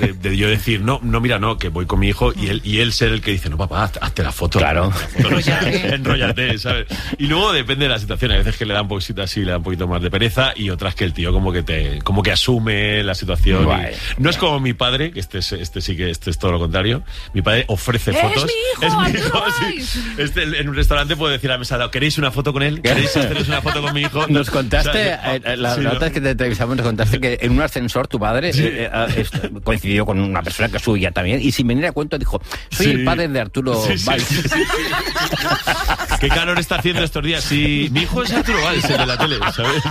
de yo decir, no, mira, no, que voy con mi hijo, y él ser el que dice, no, papá, hazte la foto. Claro. Enróllate, ¿sabes? Y luego depende de la situación, hay veces que le da un poquito así, le da un poquito más de pereza, y otras que el tío como que asume la situación. No es como mi padre, que este es todo lo contrario. Mi padre ofrece fotos. Es mi hijo, sí. En un restaurante puede decir a la mesa, ¿queréis una foto con él? ¿Queréis haceros una foto con mi hijo? Nos contaste, la otra vez que te entrevistamos, nos contaste que en un ascensor tu padre coincidió con una persona que suya también, y sin venir a cuento dijo, soy el padre de Arturo Valls. Sí. ¿Qué calor está haciendo estos días? Sí, mi hijo es Arturo Valls, el de la tele, ¿sabes?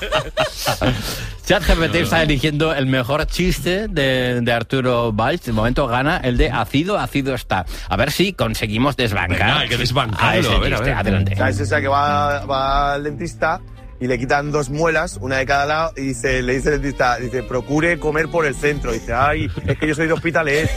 ChatGPT está eligiendo el mejor chiste de Arturo Valls. De momento gana el de ácido está. A ver si conseguimos desbancar. Venga, hay que desbancarlo. A ver. Adelante. ¿Sabes esa que va al dentista y le quitan 2 muelas, una de cada lado, y le dice el dentista, procure comer por el centro. Dice, ay, es que yo soy de Hospitalet.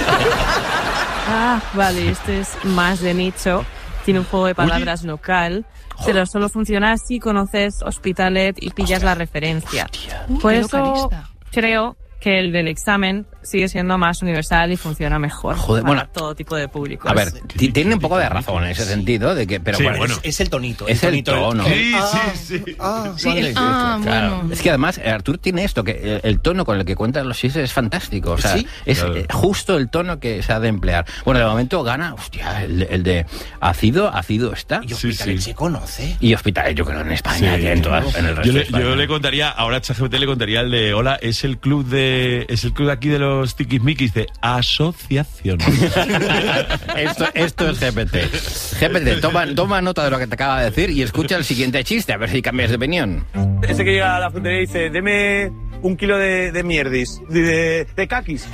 Vale, este es más de nicho. Tiene un juego de palabras local, pero solo funciona si conoces Hospitalet y pillas la referencia. Por eso creo que el del examen sigue siendo más universal y funciona mejor para todo tipo de públicos. A ver, tiene un poco de razón en ese sentido, de que, pero es el tonito. Es el tono. Sí. Claro. Es que además Arturo tiene esto, que el tono con el que cuenta los chistes es fantástico. O sea, es justo el tono que se ha de emplear. Bueno, de momento gana, el de ácido está. Y Hospitalet se conoce. Y Hospitalet, yo creo, en España, en el resto de España. Yo le contaría, ahora ChatGPT le contaría el de, hola, es el club de aquí de los tiquismiquis de asociación. Esto es GPT. GPT, toma nota de lo que te acaba de decir y escucha el siguiente chiste, a ver si cambias de opinión. Ese que llega a la frutería y dice, deme 1 kilo de mierdis, de kakis.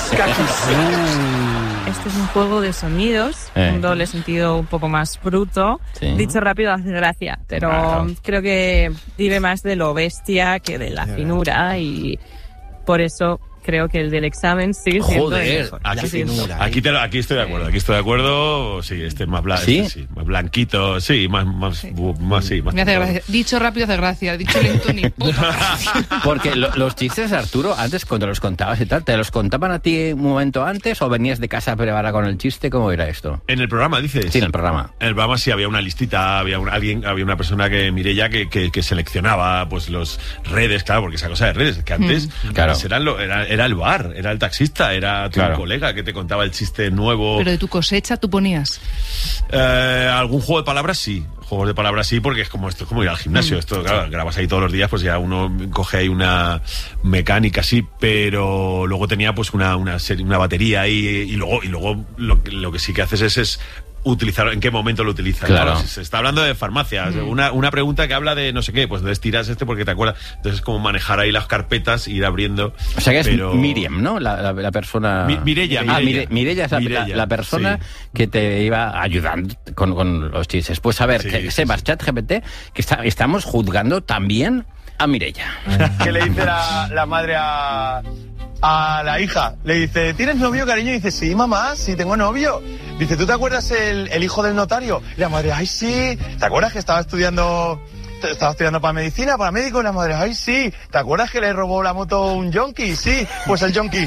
Este es un juego de sonidos, un doble sentido un poco más bruto. Dicho rápido hace gracia, pero creo que vive más de lo bestia que de la finura, y por eso creo que el del examen sigue siendo el mejor. Aquí estoy de acuerdo. Sí, este es más blanco. ¿Sí? Más blanquito. Sí, más. Me hace gracia. Dicho rápido hace gracia. Dicho lento ni puta. Porque los chistes, Arturo, antes cuando los contabas y tal, ¿te los contaban a ti un momento antes o venías de casa preparada con el chiste? ¿Cómo era esto? En el programa, dices. Sí, en el programa. En el programa sí había una listita, había una persona Mireia que seleccionaba pues los redes, claro, porque esa cosa de redes, que antes era el bar, era el taxista, era tu colega que te contaba el chiste nuevo. Pero de tu cosecha, ¿tú ponías? Algún juego de palabras sí. Juegos de palabras sí, porque esto es como ir al gimnasio. Esto, claro, grabas ahí todos los días, pues ya uno coge ahí una mecánica así, pero luego tenía pues una batería ahí, y luego lo que sí que haces es utilizar, ¿en qué momento lo utilizas? Claro. Se está hablando de farmacia, una pregunta que habla de no sé qué, pues entonces tiras porque te acuerdas. Entonces es como manejar ahí las carpetas, ir abriendo. O sea que es Miriam, ¿no? La persona... Mireia. Mireia es la persona que te iba ayudando con los chistes. Pues a ver, que sepas, ChatGPT, que estamos juzgando también a Mireia. ¿Qué le dice la madre a la hija? Le dice, ¿tienes novio, cariño? Y dice, sí, mamá, sí tengo novio. Dice, ¿tú te acuerdas el hijo del notario? Y la madre, ay, sí. ¿Te acuerdas que estaba estudiando para medicina, para médico? Y la madre, ay, sí. ¿Te acuerdas que le robó la moto un yonki? Sí, pues el yonki.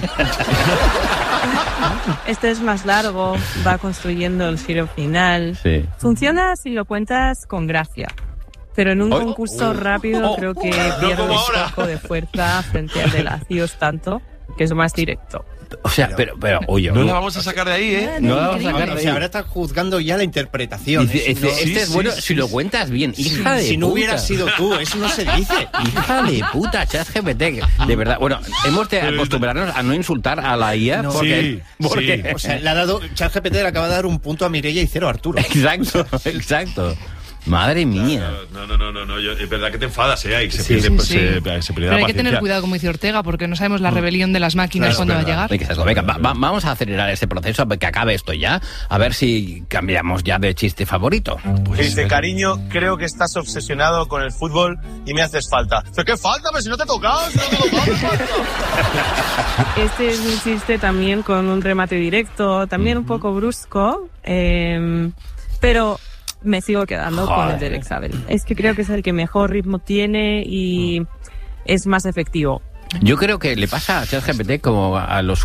Este es más largo, va construyendo el giro final. Sí. Funciona si lo cuentas con gracia. Pero en un concurso rápido creo que pierde un poco de fuerza frente al del ácidos tanto, que es más directo. O sea, pero oye, no la vamos a sacar de ahí, ¿eh? No la vamos a sacar de ahí. Ahora están juzgando ya la interpretación. Este es bueno si lo cuentas bien. Hija de puta. Si no hubieras sido tú, eso no se dice. Hija de puta, ChatGPT. De verdad, bueno, hemos de acostumbrarnos a no insultar a la IA porque o sea, le ha dado ChatGPT, le acaba de dar un punto a Mireia y 0 a Arturo. Exacto. Madre mía. No, es verdad que te enfadas, ¿eh? Se pierde Pero hay que tener cuidado, como dice Ortega, porque no sabemos la rebelión de las máquinas cuándo va a llegar. Venga, vamos a acelerar este proceso para que acabe esto ya, a ver si cambiamos ya de chiste favorito. Dice, cariño, creo que estás obsesionado con el fútbol y me haces falta. ¿Pero qué falta? Pero si no te he tocado, Este es un chiste también con un remate directo, también un poco brusco, pero me sigo quedando con el del examen. Es que creo que es el que mejor ritmo tiene y es más efectivo. Yo creo que le pasa a ChatGPT como a los